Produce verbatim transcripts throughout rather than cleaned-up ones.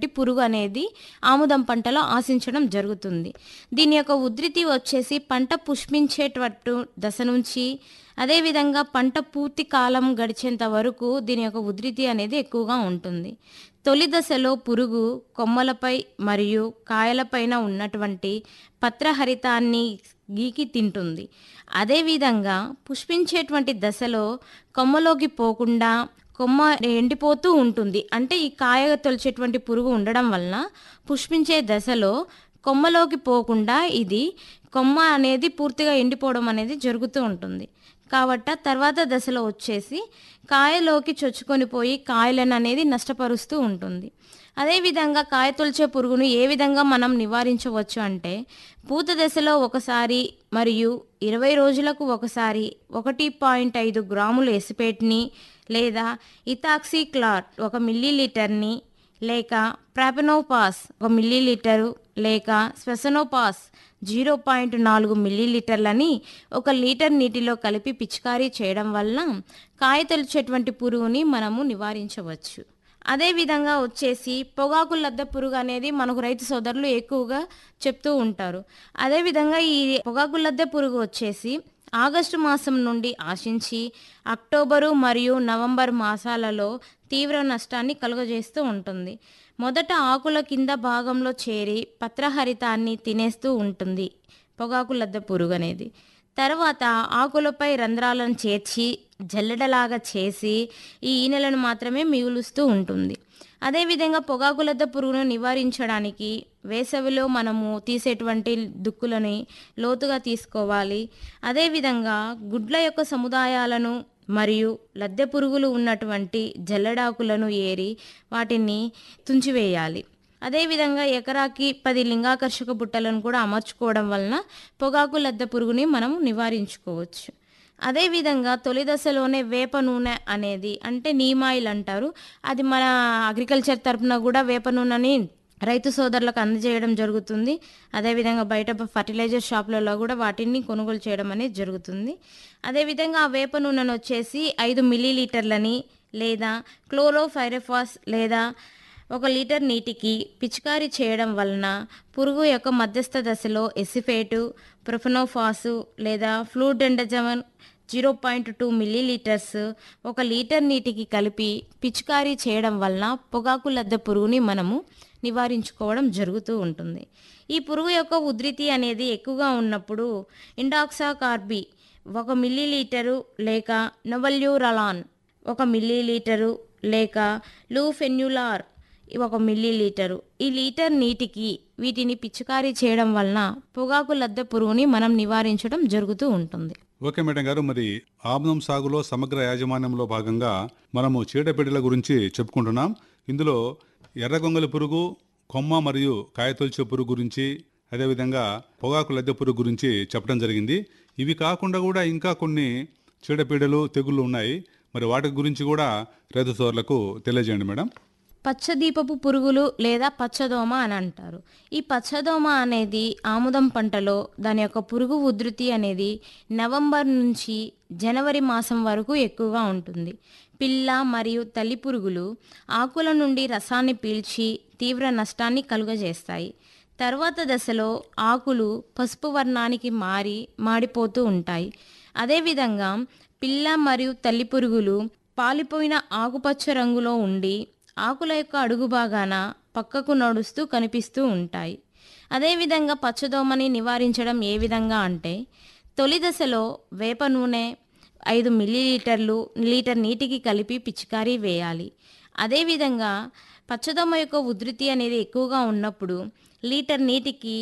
వచ్చేటువంటి పురుగు అనేది ఆముదం పంటలో ఆశించడం జరుగుతుంది. దీని యొక్క ఉధృతి వచ్చేసి పంట పుష్పించేటట్టు దశ నుంచి అదేవిధంగా పంట పూర్తి కాలం గడిచేంత వరకు దీని యొక్క ఉధృతి అనేది ఎక్కువగా ఉంటుంది. తొలి దశలో పురుగు కొమ్మలపై మరియు కాయలపైన ఉన్నటువంటి పత్రహరితాన్ని గీకి తింటుంది. అదేవిధంగా పుష్పించేటువంటి దశలో కొమ్మలోకి పోకుండా కొమ్మ ఎండిపోతూ ఉంటుంది. అంటే ఈ కాయ తొలిచేటువంటి పురుగు ఉండడం వలన పుష్పించే దశలో కొమ్మలోకి పోకుండా ఇది కొమ్మ అనేది పూర్తిగా ఎండిపోవడం అనేది జరుగుతూ ఉంటుంది. కాబట్టి తర్వాత దశలో వచ్చేసి కాయలోకి చొచ్చుకొని పోయి కాయలను అనేది నష్టపరుస్తూ ఉంటుంది. అదేవిధంగా కాయ తొలిచే పురుగును ఏ విధంగా మనం నివారించవచ్చు అంటే పూత దశలో ఒకసారి మరియు ఇరవై రోజులకు ఒకసారి ఒకటి పాయింట్ ఐదు గ్రాములు ఎసిపేట్ని లేదా ఇథాక్సిక్లార్ ఒక మిల్లీ లీటర్ని లేక ప్రాపెనోపాస్ ఒక మిల్లీ లీటరు లేక స్పెసనోపాస్ జీరో పాయింట్ నాలుగు మిల్లీ లీటర్లని ఒక లీటర్ నీటిలో కలిపి పిచికారీ చేయడం వలన కాయ తొలిచేటువంటి పురుగుని మనము నివారించవచ్చు. అదేవిధంగా వచ్చేసి పొగాకు లద్దె పురుగు అనేది మనకు రైతు సోదరులు ఎక్కువగా చెప్తూ ఉంటారు. అదేవిధంగా ఈ పొగాకు లద్దె పురుగు వచ్చేసి ఆగస్టు మాసం నుండి ఆశించి అక్టోబరు మరియు నవంబర్ మాసాలలో తీవ్ర నష్టాన్ని కలుగజేస్తూ ఉంటుంది. మొదట ఆకుల కింద భాగంలో చేరి పత్రహరితాన్ని తినేస్తూ ఉంటుంది పొగాకు లద్దె పురుగు అనేది. తర్వాత ఆకులపై రంధ్రాలను చేర్చి జల్లెడలాగా చేసి ఈ ఈనెలను మాత్రమే మిగులుస్తూ ఉంటుంది. అదేవిధంగా పొగాకు లద్దె పురుగును నివారించడానికి వేసవిలో మనము తీసేటువంటి దుక్కులని లోతుగా తీసుకోవాలి. అదేవిధంగా గుడ్ల యొక్క సముదాయాలను మరియు లద్దె పురుగులు ఉన్నటువంటి జల్లెడాకులను ఏరి వాటిని తుంచివేయాలి. అదేవిధంగా ఎకరాకి పది లింగాకర్షక బుట్టలను కూడా అమర్చుకోవడం వలన పొగాకు లద్దె పురుగుని మనం నివారించుకోవచ్చు. అదేవిధంగా తొలి దశలోనే వేప నూనె అనేది అంటే నీమ్ ఆయిల్ అంటారు. అది మన అగ్రికల్చర్ తరపున కూడా వేప నూనెని రైతు సోదరులకు అందజేయడం జరుగుతుంది. అదేవిధంగా బయట ఫర్టిలైజర్ షాపులలో కూడా వాటిని కొనుగోలు చేయడం అనేది జరుగుతుంది. అదేవిధంగా ఆ వేప నూనెను వచ్చేసి ఐదు మిల్లీ లీటర్లని లేదా క్లోరోఫైరిఫాస్ లేదా ఒక లీటర్ నీటికి పిచికారీ చేయడం వలన పురుగు యొక్క మధ్యస్థ దశలో ఎసిఫేటు ప్రొఫెనోఫాసు లేదా ఫ్లూడెండజమన్ zero point two milli litres ఒక లీటర్ నీటికి కలిపి పిచికారీ చేయడం వలన పొగాకు లద్దె పురుగుని మనము నివారించుకోవడం జరుగుతూ ఉంటుంది. ఈ పురుగు యొక్క ఉధృతి అనేది ఎక్కువగా ఉన్నప్పుడు ఇండాక్సాకార్బి ఒక మిల్లీ లీటరు లేక నొవల్యూరలాన్ ఒక మిల్లీ లీటరు లేక లూఫెన్యులార్ ఒక మిల్లీ లీటరు ఈ లీటర్ నీటికి వీటిని పిచికారీ చేయడం వలన పొగాకు లద్దె పురుగుని మనం నివారించడం జరుగుతూ ఉంటుంది. ఓకే మేడం గారు, మరి ఆముదం సాగులో సమగ్ర యాజమాన్యంలో భాగంగా మనము చీడపీడల గురించి చెప్పుకుంటున్నాం. ఇందులో ఎర్రగొంగలి పురుగు, కొమ్మ మరియు కాయతొలిచే పురుగు గురించి, అదేవిధంగా పొగాకు లద్దె పురుగు గురించి చెప్పడం జరిగింది. ఇవి కాకుండా కూడా ఇంకా కొన్ని చీడపీడలు తెగుళ్ళు ఉన్నాయి. మరి వాటి గురించి కూడా రైతు సోదరులకు తెలియజేయండి మేడం. పచ్చదీపపు పురుగులు లేదా పచ్చదోమ అని అంటారు. ఈ పచ్చదోమ అనేది ఆముదం పంటలో దాని యొక్క పురుగు ఉధృతి అనేది నవంబర్ నుంచి జనవరి మాసం వరకు ఎక్కువగా ఉంటుంది. పిల్ల మరియు తల్లి పురుగులు ఆకుల నుండి రసాన్ని పీల్చి తీవ్ర నష్టాన్ని కలుగజేస్తాయి. తర్వాత దశలో ఆకులు పసుపు వర్ణానికి మారి మాడిపోతూ ఉంటాయి. అదేవిధంగా పిల్ల మరియు తల్లి పురుగులు పాలిపోయిన ఆకుపచ్చ రంగులో ఉండి ఆకుల యొక్క అడుగు భాగాన పక్కకు నడుస్తూ కనిపిస్తూ ఉంటాయి. అదేవిధంగా పచ్చదోమని నివారించడం ఏ విధంగా అంటే తొలి దశలో వేప నూనె ఐదు మిల్లీ లీటర్లు లీటర్ నీటికి కలిపి పిచికారీ వేయాలి. అదేవిధంగా పచ్చదోమ యొక్క ఉధృతి అనేది ఎక్కువగా ఉన్నప్పుడు లీటర్ నీటికి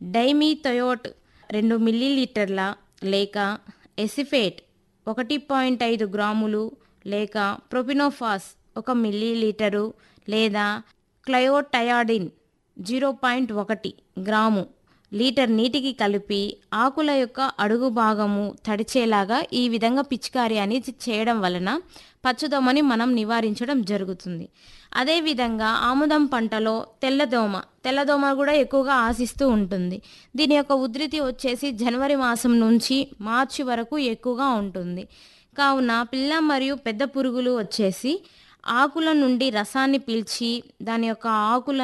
డైమిథయోట్ రెండు మిల్లీ లీటర్ల లేక ఎసిఫేట్ ఒకటి పాయింట్ ఐదు గ్రాములు లేక ప్రొపినోఫాస్ ఒక మిల్లీ లీటరు లేదా క్లయోటయాడిన్ జీరో పాయింట్ ఒకటి గ్రాము లీటర్ నీటికి కలిపి ఆకుల యొక్క అడుగు భాగము తడిచేలాగా ఈ విధంగా పిచికారీ అనేది చేయడం వలన పచ్చదోమని మనం నివారించడం జరుగుతుంది. అదేవిధంగా ఆముదం పంటలో తెల్లదోమ తెల్లదోమ కూడా ఎక్కువగా ఆశిస్తూ ఉంటుంది. దీని యొక్క ఉధృతి వచ్చేసి జనవరి మాసం నుంచి మార్చి వరకు ఎక్కువగా ఉంటుంది. కావున పిల్ల మరియు పెద్ద పురుగులు వచ్చేసి ఆకుల నుండి రసాన్ని పీల్చి దాని యొక్క ఆకుల